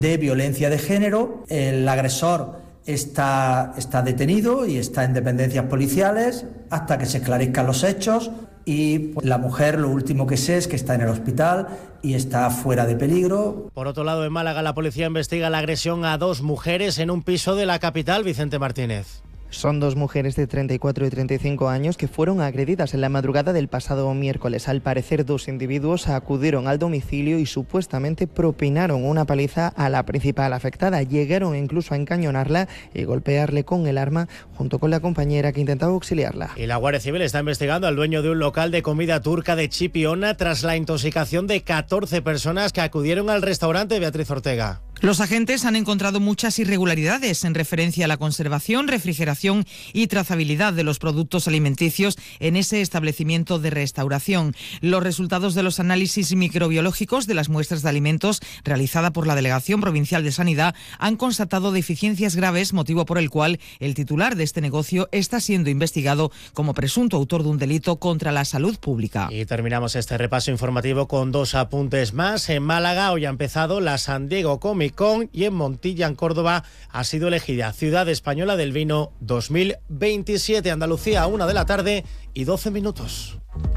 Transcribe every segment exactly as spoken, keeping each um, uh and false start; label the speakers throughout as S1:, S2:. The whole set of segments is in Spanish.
S1: de violencia de género. El agresor está, está detenido y está en dependencias policiales hasta que se esclarezcan los hechos. Y pues, la mujer, lo último que sé es que está en el hospital y está fuera de peligro.
S2: Por otro lado, en Málaga, la policía investiga la agresión a dos mujeres en un piso de la capital. Vicente Martínez.
S3: Son dos mujeres de treinta y cuatro y treinta y cinco años que fueron agredidas en la madrugada del pasado miércoles. Al parecer, dos individuos acudieron al domicilio y supuestamente propinaron una paliza a la principal afectada. Llegaron incluso a encañonarla y golpearle con el arma junto con la compañera que intentaba auxiliarla.
S2: Y la Guardia Civil está investigando al dueño de un local de comida turca de Chipiona tras la intoxicación de catorce personas que acudieron al restaurante. Beatriz Ortega.
S4: Los agentes han encontrado muchas irregularidades en referencia a la conservación, refrigeración y trazabilidad de los productos alimenticios en ese establecimiento de restauración. Los resultados de los análisis microbiológicos de las muestras de alimentos realizada por la Delegación Provincial de Sanidad han constatado deficiencias graves, motivo por el cual el titular de este negocio está siendo investigado como presunto autor de un delito contra la salud pública.
S2: Y terminamos este repaso informativo con dos apuntes más. En Málaga hoy ha empezado la San Diego Comic Con y en Montilla, en Córdoba, ha sido elegida Ciudad Española del Vino dos mil veintisiete. Andalucía, a una de la tarde y doce minutos.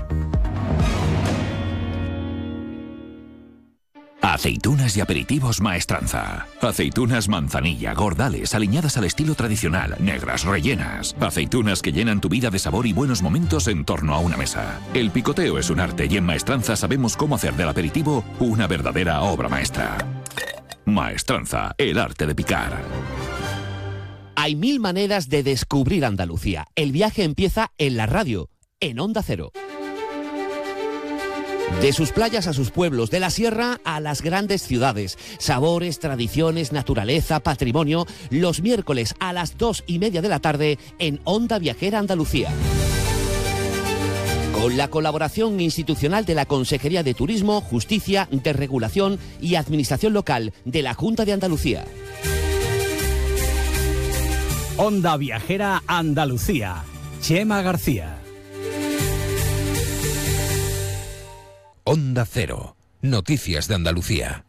S5: Aceitunas y aperitivos Maestranza. Aceitunas manzanilla, gordales, aliñadas al estilo tradicional, negras, rellenas. Aceitunas que llenan tu vida de sabor y buenos momentos en torno a una mesa. El picoteo es un arte y en Maestranza sabemos cómo hacer del aperitivo una verdadera obra maestra. Maestranza, el arte de picar.
S6: Hay mil maneras de descubrir Andalucía. El viaje empieza en la radio, en Onda Cero. De sus playas a sus pueblos, de la sierra a las grandes ciudades. Sabores, tradiciones, naturaleza, patrimonio. Los miércoles a las dos y media de la tarde en Onda Viajera Andalucía. Con la colaboración institucional de la Consejería de Turismo, Justicia, Desregulación y Administración Local de la Junta de Andalucía.
S7: Onda Viajera Andalucía. Chema García.
S8: Onda Cero. Noticias de Andalucía.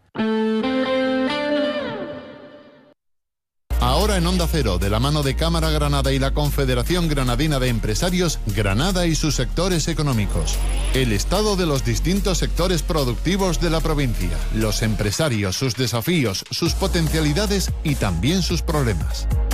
S9: Ahora en Onda Cero, de la mano de Cámara Granada y la Confederación Granadina de Empresarios, Granada y sus sectores económicos. El estado de los distintos sectores productivos de la provincia. Los empresarios, sus desafíos, sus potencialidades y también sus problemas.